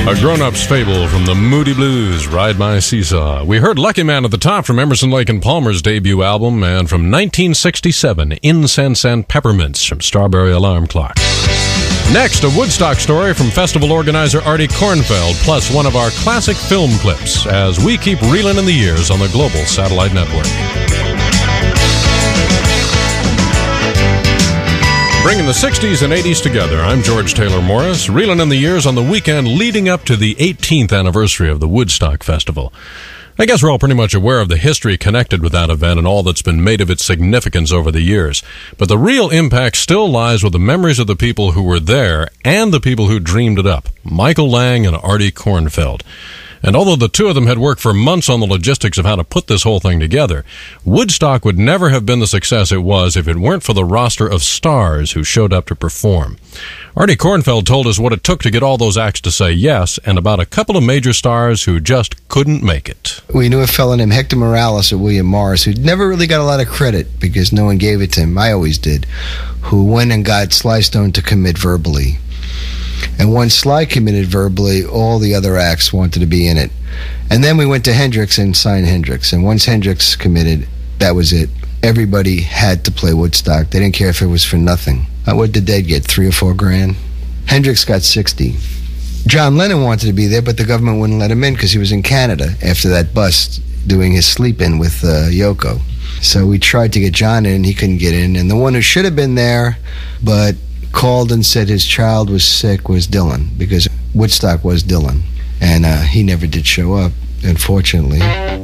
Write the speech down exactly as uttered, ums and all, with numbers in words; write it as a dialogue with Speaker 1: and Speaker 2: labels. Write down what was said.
Speaker 1: A grown-up's fable from the Moody Blues, Ride My Seesaw. We heard Lucky Man at the top from Emerson, Lake and Palmer's debut album, and from nineteen sixty-seven, Incense and Peppermints from Strawberry Alarm Clock. Next, a Woodstock story from festival organizer Artie Kornfeld, plus one of our classic film clips as we keep reeling in the years on the Global Satellite Network. Bringing the sixties and eighties together, I'm George Taylor Morris, reeling in the years on the weekend leading up to the eighteenth anniversary of the Woodstock Festival. I guess we're all pretty much aware of the history connected with that event and all that's been made of its significance over the years. But the real impact still lies with the memories of the people who were there and the people who dreamed it up, Michael Lang and Artie Kornfeld. And although the two of them had worked for months on the logistics of how to put this whole thing together, Woodstock would never have been the success it was if it weren't for the roster of stars who showed up to perform. Artie Kornfeld told us what it took to get all those acts to say yes, and about a couple of major stars who just couldn't make it.
Speaker 2: We knew a fellow named Hector Morales or William Morris, who never really got a lot of credit because no one gave it to him. I always did. Who went and got Sly Stone to commit verbally. And once Sly committed verbally, all the other acts wanted to be in it. And then we went to Hendrix and signed Hendrix. And once Hendrix committed, that was it. Everybody had to play Woodstock. They didn't care if it was for nothing. Uh, what did they get, three or four grand? Hendrix got sixty. John Lennon wanted to be there, but the government wouldn't let him in because he was in Canada after that bust doing his sleep-in with uh, Yoko. So we tried to get John in, he couldn't get in. And the one who should have been there, but called and said his child was sick, was Dylan, because Woodstock was Dylan. And uh, he never did show up, unfortunately.